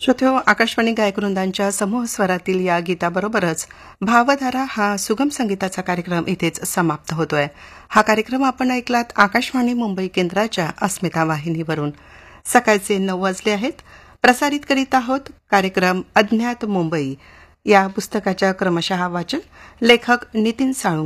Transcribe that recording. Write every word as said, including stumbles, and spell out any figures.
श्रोत्यो, आकाशवाणी गायकवृंदांच्या समूह स्वरातील या गीताबरोबरच भावधारा हा सुगम संगीताचा कार्यक्रम इथेच समाप्त होतोय. हा कार्यक्रम आपण ऐकलात आकाशवाणी मुंबई केंद्राच्या अस्मिता वाहिनीवरून. सकाळचे नऊ वाजले आहेत. प्रसारित करीत आहोत कार्यक्रम अज्ञात मुंबई. या पुस्तकाच्या क्रमशः वाचन लेखक नितीन साळुंखे